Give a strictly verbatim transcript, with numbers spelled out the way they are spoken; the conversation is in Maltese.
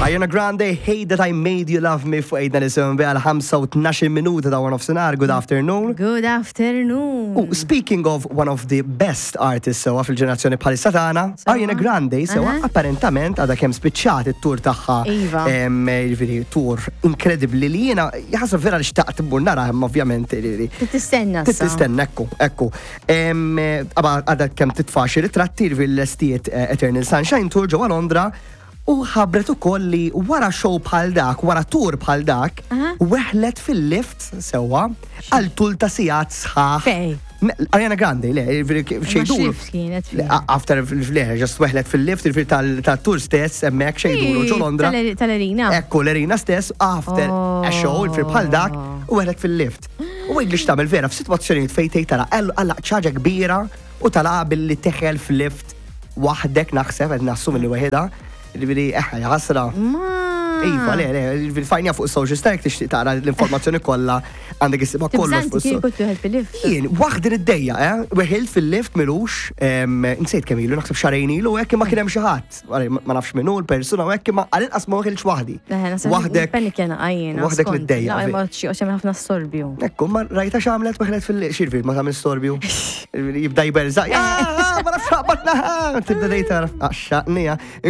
Ariana Grande, Hey That I Made You Love Me fuq ejna nisimgħu bi għal ħamsa u tnax-il minuta ta' One of Sinar. Good afternoon. Good afternoon. Oh, speaking of one of the best artists sewa fil-ġenerazzjoni bħalissa tagħna, Ariana Grande sewa apparentament għadha kemm spiċċat it-tur tagħha. Iva. Jiġifieri tur inkredibbli li jiena jaħseb vera li xtaqt immur nara hemm ovvjament. Tistenna sa. Tistenna ekku, ekku. Għadha kemm titfaxi ritratti fil-estijiet Eternal Sunshine Tour ġewwa Londra. U ħabret ukoll li wara show bħal dak, wara tour bħal dak, weħlet fil-lift sewwa għal tul ta' sigħat sħaħ. Fej. Ariana Grande, le, xejdur. After le, ġast weħlet fil-lift tal-tour stess, emmek xejduru ġo Londra. Tal-Erina. Ekku, l-Erina stess, after a show, bħal dak, u weħlet fil-lift. U għid li xtamil vera, f-situazzjoni fejtej tara, għalla ċaġa kbira u tala billi teħel fil-lift waħdek naħseb, għed nassum li weħeda. Il-veri, eħħa, jħasra. Iva, le, le, fajnija fuq social stack tixtiq tara l-informazzjoni kollha għandek isibha kollu fuq social. Kien kont fil-lift. Jien, waħdin id-dejja, eh? Weħilt fil-lift milux, nsejt kemm ilu, naħseb xarejn ilu, hekk ma kien hemm xi ħadd. Ma nafx minnu l-persuna u hekk ma għal-inqas ma weħilx waħdi. Waħdek. Penni kien għajjin. Waħdek mid-dejja. La, ma txi għaxem ħafna storbju. Ekku, ma rajta x'għamlet weħlet fil-lift. Xirfil, ma tagħmel storbju. Jibda jberżaq. Ma nafx ħabatna. Tibda dejta. Għaxxaqnija.